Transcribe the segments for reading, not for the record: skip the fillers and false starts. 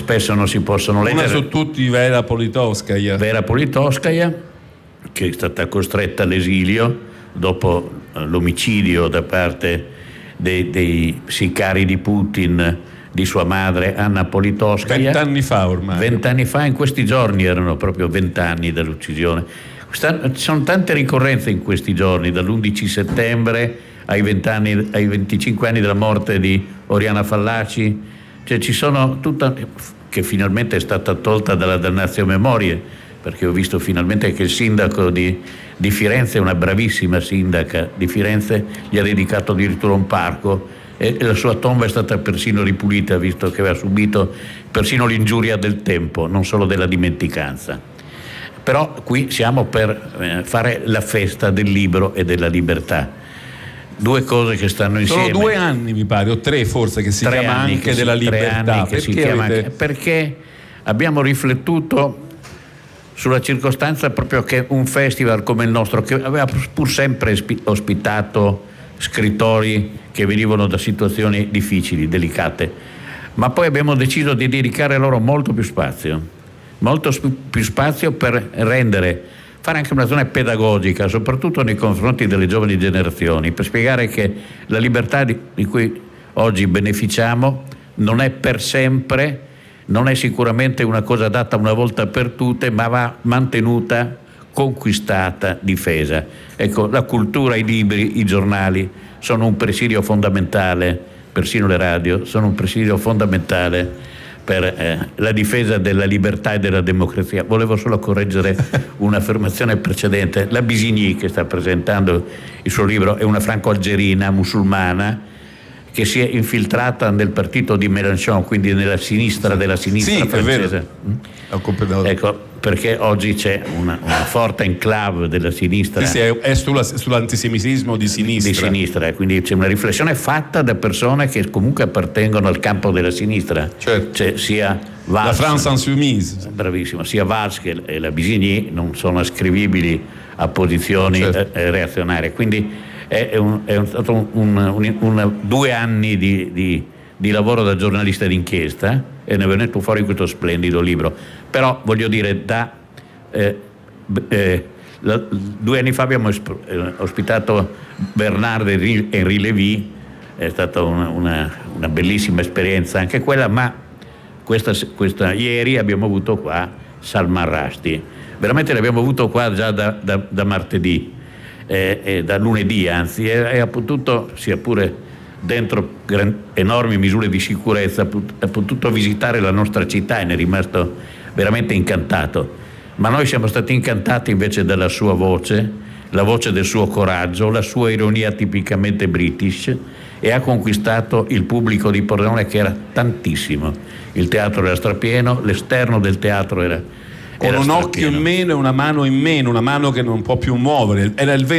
spesso non si possono leggere. Una su tutti, Vera Politkovskaja. Vera Politkovskaja, che è stata costretta all'esilio dopo l'omicidio da parte dei sicari di Putin di sua madre Anna Politkovskaja. 20 anni fa ormai. 20 anni fa, in questi giorni erano proprio 20 anni dall'uccisione. Ci sono tante ricorrenze in questi giorni, dall'11 settembre ai 25 anni della morte di Oriana Fallaci, cioè ci sono tutta, che finalmente è stata tolta dalla damnazione memorie, perché ho visto finalmente che il sindaco di Firenze, una bravissima sindaca di Firenze, gli ha dedicato addirittura un parco e la sua tomba è stata persino ripulita, visto che aveva subito persino l'ingiuria del tempo, non solo della dimenticanza. Però qui siamo per fare la festa del libro e della libertà. Due cose che stanno insieme. Sono 2 anni, mi pare, o 3 forse, che si chiama anche della libertà. Perché abbiamo riflettuto sulla circostanza proprio che un festival come il nostro, che aveva pur sempre ospitato scrittori che venivano da situazioni difficili, delicate, ma poi abbiamo deciso di dedicare loro molto più spazio per fare anche un'azione pedagogica, soprattutto nei confronti delle giovani generazioni, per spiegare che la libertà di cui oggi beneficiamo non è per sempre, non è sicuramente una cosa data una volta per tutte, ma va mantenuta, conquistata, difesa. Ecco, la cultura, i libri, i giornali sono un presidio fondamentale, persino le radio, sono un presidio fondamentale per la difesa della libertà e della democrazia. Volevo solo correggere un'affermazione precedente. La Bisigny, che sta presentando il suo libro, è una franco-algerina musulmana che si è infiltrata nel partito di Mélenchon, quindi nella sinistra della sinistra francese. Ecco, perché oggi c'è una forte enclave della sinistra. Sì, è sull'antisemitismo di sinistra. Di sinistra, quindi c'è una riflessione fatta da persone che comunque appartengono al campo della sinistra. Certo. Cioè, sia Valls, la France Insoumise. Bravissimo, sia Valls che la Bisigny non sono ascrivibili a posizioni reazionarie. Quindi è stato 2 anni di lavoro da giornalista d'inchiesta e ne è venuto fuori questo splendido libro. Però voglio dire, 2 anni fa abbiamo ospitato Bernard Henri Lévy, è stata una bellissima esperienza anche quella, ma questa ieri abbiamo avuto qua Salman Rushdie. Veramente l'abbiamo avuto qua già da martedì, da lunedì anzi, e ha potuto, sia pure dentro enormi misure di sicurezza, ha potuto visitare la nostra città e ne è rimasto veramente incantato. Ma noi siamo stati incantati invece dalla sua voce, la voce del suo coraggio, la sua ironia tipicamente british, e ha conquistato il pubblico di Pordenone, che era tantissimo. Il teatro era strapieno, l'esterno del teatro era con un occhio in meno e una mano in meno, una mano che non può più muovere. Era il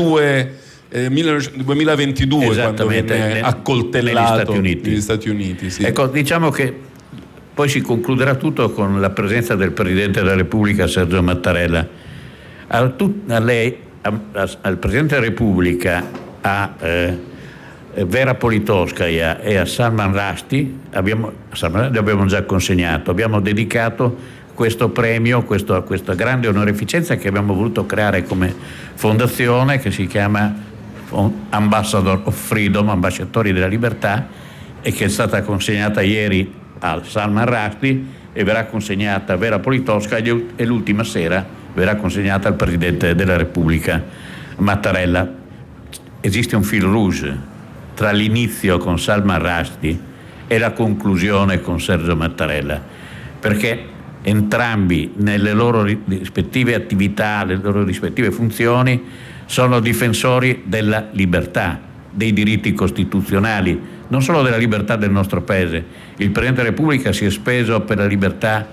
2022 quando venne accoltellato negli Stati Uniti. Sì. Ecco, diciamo che poi si concluderà tutto con la presenza del Presidente della Repubblica Sergio Mattarella. Al Presidente della Repubblica, a Vera Politkovskaja e a Salman Rushdie abbiamo già consegnato, abbiamo dedicato questo premio, questa grande onorificenza che abbiamo voluto creare come fondazione, che si chiama Ambassador of Freedom, ambasciatori della libertà, e che è stata consegnata ieri a Salman Rushdie e verrà consegnata a Vera Politkovskaja, e l'ultima sera verrà consegnata al Presidente della Repubblica Mattarella. Esiste un fil rouge tra l'inizio con Salman Rushdie e la conclusione con Sergio Mattarella, perché entrambi nelle loro rispettive attività, le loro rispettive funzioni, sono difensori della libertà, dei diritti costituzionali, non solo della libertà del nostro paese. Il Presidente della Repubblica si è speso per la libertà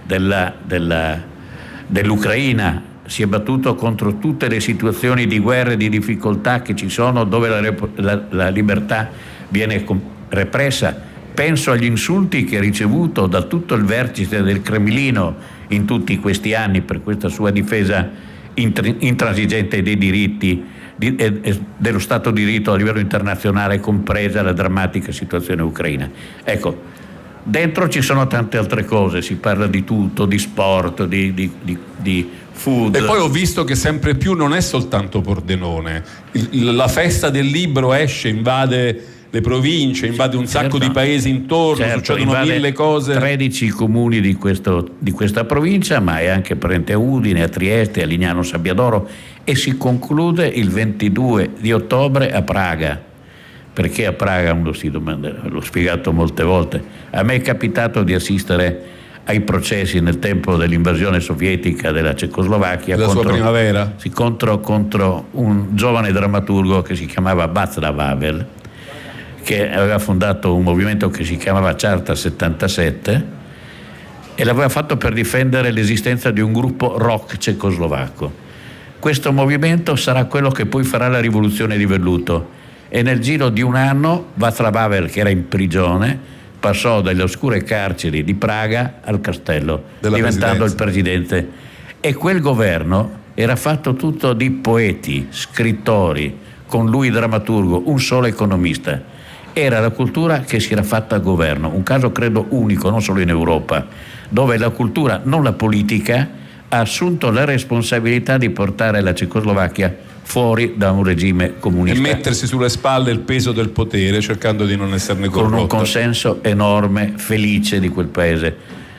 dell'Ucraina, si è battuto contro tutte le situazioni di guerra e di difficoltà che ci sono, dove la libertà viene repressa. Penso agli insulti che ha ricevuto da tutto il vertice del Cremlino in tutti questi anni per questa sua difesa intransigente dei diritti e dello Stato di diritto a livello internazionale, compresa la drammatica situazione ucraina. Ecco, Dentro ci sono tante altre cose, si parla di tutto, di sport, di food. E poi ho visto che sempre più non è soltanto Pordenone, la festa del libro esce, invade le province, invade un sacco di paesi intorno, succedono mille cose. 13 comuni di questa provincia, ma è anche presente a Udine, a Trieste, a Lignano Sabbiadoro, e si conclude il 22 di ottobre a Praga. Perché a Praga? L'ho spiegato molte volte. A me è capitato di assistere ai processi nel tempo dell'invasione sovietica della Cecoslovacchia sua primavera. contro un giovane drammaturgo che si chiamava Václav Havel, che aveva fondato un movimento che si chiamava Charta 77 e l'aveva fatto per difendere l'esistenza di un gruppo rock cecoslovacco. Questo movimento sarà quello che poi farà la rivoluzione di velluto, e nel giro di un anno Václav Havel, che era in prigione, passò dalle oscure carceri di Praga al castello, diventando il presidente. E quel governo era fatto tutto di poeti, scrittori, con lui drammaturgo, un solo economista. Era la cultura che si era fatta governo, un caso credo unico, non solo in Europa, dove la cultura, non la politica, ha assunto la responsabilità di portare la Cecoslovacchia fuori da un regime comunista. E mettersi sulle spalle il peso del potere, cercando di non esserne corrotto. Con un consenso enorme, felice di quel paese.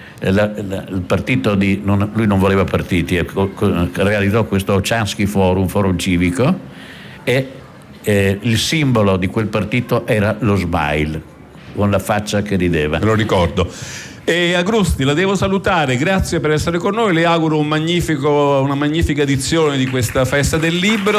Il partito lui non voleva partiti, realizzò questo Ochansky Forum civico, e il simbolo di quel partito era lo smile, con la faccia che rideva. Me lo ricordo. E Agrusti, la devo salutare, grazie per essere con noi, le auguro una magnifica edizione di questa festa del libro,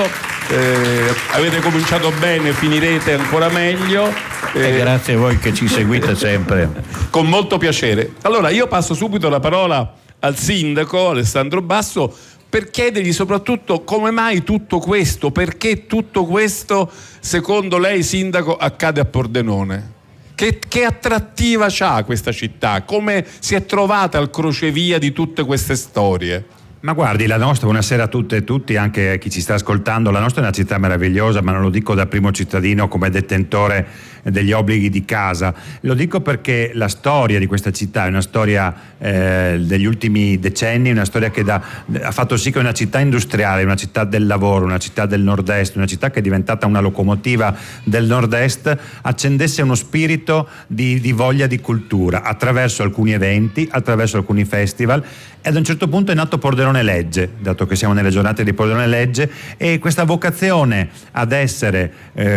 avete cominciato bene, finirete ancora meglio. Grazie a voi che ci seguite sempre. Con molto piacere. Allora io passo subito la parola al sindaco Alessandro Basso per chiedergli soprattutto come mai tutto questo, perché tutto questo secondo lei, sindaco, accade a Pordenone. Che attrattiva c'ha questa città? Come si è trovata al crocevia di tutte queste storie? Ma guardi, la nostra, buonasera a tutte e tutti, anche a chi ci sta ascoltando, la nostra è una città meravigliosa, ma non lo dico da primo cittadino come detentore degli obblighi di casa, lo dico perché la storia di questa città è una storia degli ultimi decenni, una storia che ha fatto sì che una città industriale, una città del lavoro, una città del nord-est, una città che è diventata una locomotiva del nord-est, accendesse uno spirito di voglia di cultura attraverso alcuni eventi, attraverso alcuni festival. E ad un certo punto è nato Pordenone Legge, dato che siamo nelle giornate di Pordenone Legge, e questa vocazione ad essere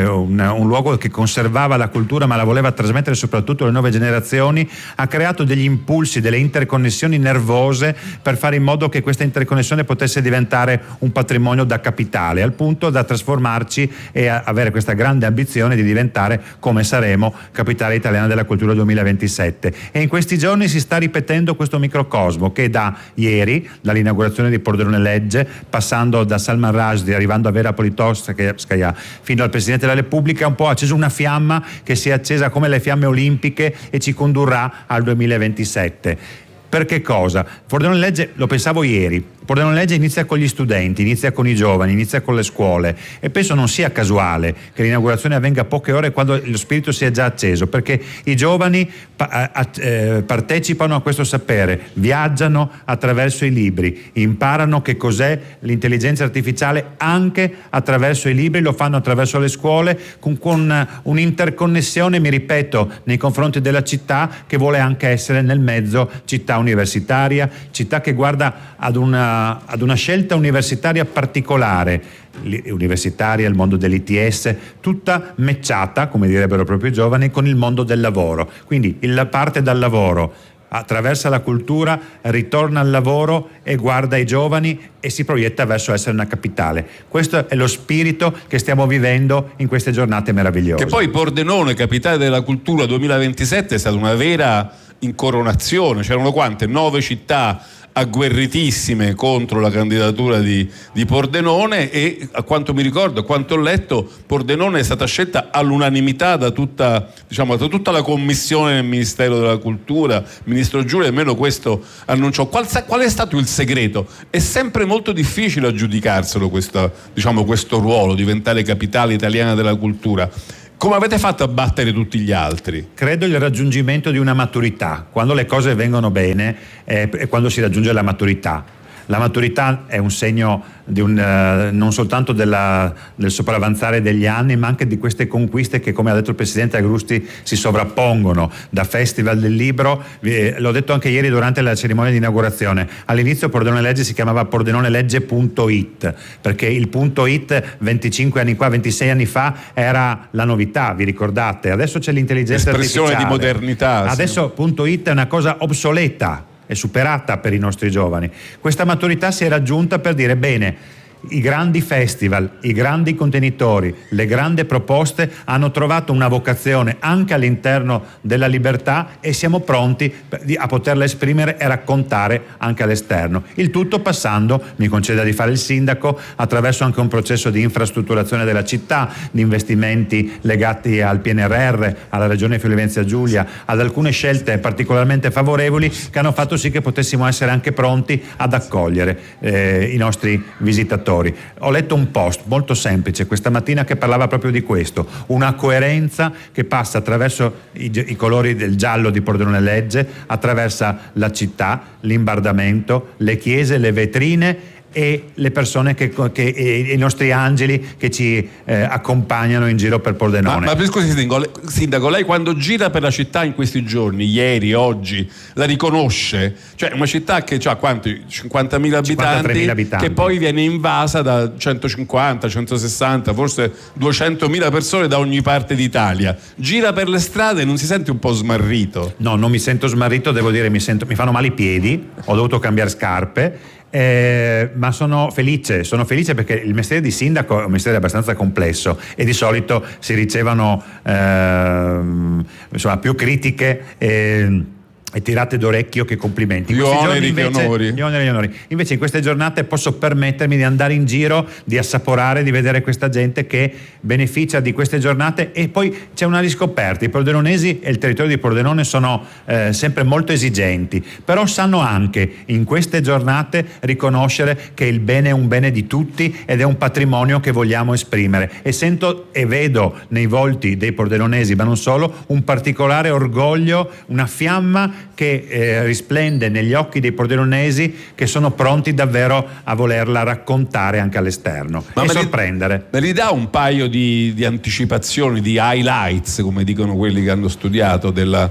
un luogo che conservava la cultura ma la voleva trasmettere soprattutto alle nuove generazioni, ha creato degli impulsi, delle interconnessioni nervose per fare in modo che questa interconnessione potesse diventare un patrimonio da capitale, al punto da trasformarci e avere questa grande ambizione di diventare, come saremo, capitale italiana della cultura 2027. E in questi giorni si sta ripetendo questo microcosmo che da ieri, dall'inaugurazione di Pordenone Legge, passando da Salman Rushdie, arrivando a Vera Politkovskaja fino al Presidente della Repubblica, un po' ha acceso una fiamma che si è accesa come le fiamme olimpiche e ci condurrà al 2027. Per che cosa? Pordenone Legge, lo pensavo ieri, Pordenone Legge inizia con gli studenti, inizia con i giovani, inizia con le scuole, e penso non sia casuale che l'inaugurazione avvenga a poche ore quando lo spirito si è già acceso, perché i giovani partecipano a questo sapere, viaggiano attraverso i libri, imparano che cos'è l'intelligenza artificiale anche attraverso i libri, lo fanno attraverso le scuole con un'interconnessione, mi ripeto, nei confronti della città che vuole anche essere nel mezzo città universitaria, città che guarda ad una scelta universitaria particolare, universitaria, il mondo dell'ITS, tutta matchata, come direbbero proprio i giovani, con il mondo del lavoro. Quindi parte dal lavoro, attraversa la cultura, ritorna al lavoro e guarda i giovani e si proietta verso essere una capitale. Questo è lo spirito che stiamo vivendo in queste giornate meravigliose. Che poi Pordenone, capitale della cultura 2027, è stata una vera incoronazione. C'erano quante? 9 città agguerritissime contro la candidatura di Pordenone, e a quanto mi ricordo, a quanto ho letto, Pordenone è stata scelta all'unanimità da tutta la commissione del Ministero della Cultura. Il ministro Giulia almeno questo annunciò. Qual è stato il segreto? È sempre molto difficile aggiudicarselo questo ruolo, diventare capitale italiana della cultura. Come avete fatto a battere tutti gli altri? Credo il raggiungimento di una maturità. Quando le cose vengono bene è quando si raggiunge la maturità. La maturità è un segno di non soltanto del sopravanzare degli anni, ma anche di queste conquiste che, come ha detto il Presidente Agrusti, si sovrappongono. Da Festival del Libro, l'ho detto anche ieri durante la cerimonia di inaugurazione, all'inizio Pordenone Legge si chiamava PordenoneLegge.it, perché il .it 25 anni fa, 26 anni fa era la novità, vi ricordate? Adesso c'è l'intelligenza artificiale. Espressione di modernità. Adesso .it è una cosa obsoleta, è superata per i nostri giovani. Questa maturità si è raggiunta per dire: bene, i grandi festival, i grandi contenitori, le grandi proposte hanno trovato una vocazione anche all'interno della libertà e siamo pronti a poterla esprimere e raccontare anche all'esterno. Il tutto passando, mi conceda di fare il sindaco, attraverso anche un processo di infrastrutturazione della città, di investimenti legati al PNRR, alla Regione Friuli-Venezia Giulia, ad alcune scelte particolarmente favorevoli che hanno fatto sì che potessimo essere anche pronti ad accogliere i nostri visitatori. Ho letto un post molto semplice questa mattina che parlava proprio di questo, una coerenza che passa attraverso i colori del giallo di Pordenone Legge, attraverso la città, l'imbardamento, le chiese, le vetrine e le persone i nostri angeli che ci accompagnano in giro per Pordenone. Ma scusi sindaco, lei quando gira per la città in questi giorni, ieri, oggi, la riconosce? Cioè una città che ha quanti? 50.000 abitanti, che poi viene invasa da 150, 160, forse 200.000 persone da ogni parte d'Italia. Gira per le strade e non si sente un po' smarrito? No, non mi sento smarrito, devo dire mi fanno male i piedi, ho dovuto cambiare scarpe. Ma sono felice perché il mestiere di sindaco è un mestiere abbastanza complesso e di solito si ricevono più critiche e tirate d'orecchio che complimenti. Gli oneri che onori. Gli oneri. Invece in queste giornate posso permettermi di andare in giro, di assaporare, di vedere questa gente che beneficia di queste giornate. E poi c'è una riscoperta: i pordenonesi e il territorio di Pordenone sono sempre molto esigenti, però sanno anche in queste giornate riconoscere che il bene è un bene di tutti ed è un patrimonio che vogliamo esprimere, e sento e vedo nei volti dei pordenonesi, ma non solo, un particolare orgoglio, una fiamma che risplende negli occhi dei pordenonesi, che sono pronti davvero a volerla raccontare anche all'esterno e sorprendere. Me li dà un paio di anticipazioni, di highlights, come dicono quelli che hanno studiato del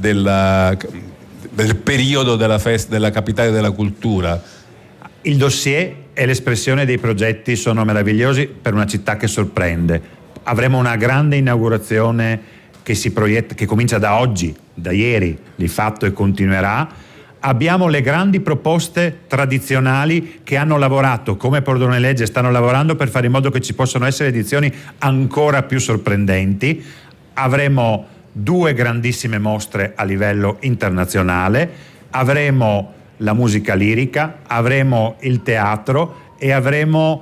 periodo della festa della capitale della cultura? Il dossier e l'espressione dei progetti sono meravigliosi per una città che sorprende. Avremo una grande inaugurazione che si proietta, che comincia da oggi, da ieri, di fatto, e continuerà. Abbiamo le grandi proposte tradizionali che hanno lavorato, come Pordenone Legge stanno lavorando, per fare in modo che ci possano essere edizioni ancora più sorprendenti. Avremo 2 grandissime mostre a livello internazionale, avremo la musica lirica, avremo il teatro e avremo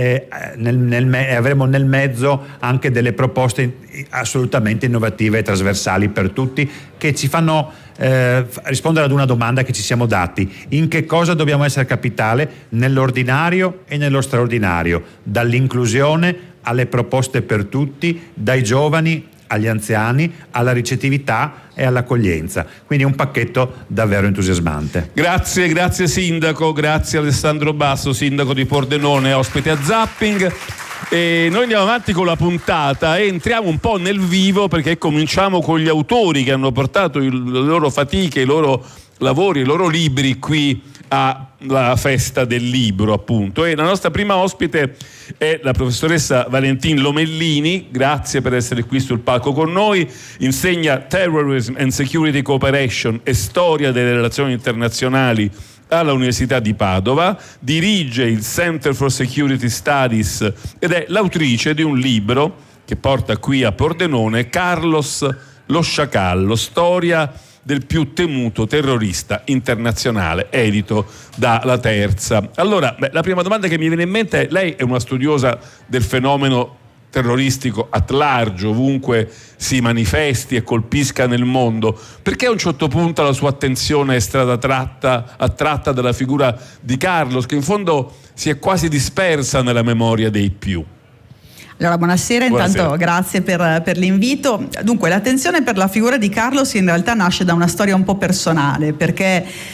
nel mezzo anche delle proposte assolutamente innovative e trasversali per tutti, che ci fanno rispondere ad una domanda che ci siamo dati: in che cosa dobbiamo essere capitale? Nell'ordinario e nello straordinario, dall'inclusione alle proposte per tutti, dai giovani agli anziani, alla ricettività e all'accoglienza. Quindi un pacchetto davvero entusiasmante. Grazie sindaco, grazie Alessandro Basso, sindaco di Pordenone, ospite a Zapping. E noi andiamo avanti con la puntata e entriamo un po' nel vivo, perché cominciamo con gli autori che hanno portato le loro fatiche, i loro lavori, i loro libri qui alla festa del libro, appunto. E la nostra prima ospite è la professoressa Valentin Lomellini. Grazie per essere qui sul palco con noi. Insegna Terrorism and Security Cooperation e Storia delle relazioni internazionali alla Università di Padova, dirige il Center for Security Studies ed è l'autrice di un libro che porta qui a Pordenone, Carlos lo Sciacallo, storia del più temuto terrorista internazionale, edito da La Terza. Allora, la prima domanda che mi viene in mente è: lei è una studiosa del fenomeno terroristico at large, ovunque si manifesti e colpisca nel mondo, perché a un certo punto la sua attenzione è stata attratta dalla figura di Carlos, che in fondo si è quasi dispersa nella memoria dei più? Allora, buonasera, intanto Buonasera. grazie per l'invito. Dunque, l'attenzione per la figura di Carlos in realtà nasce da una storia un po' personale, perché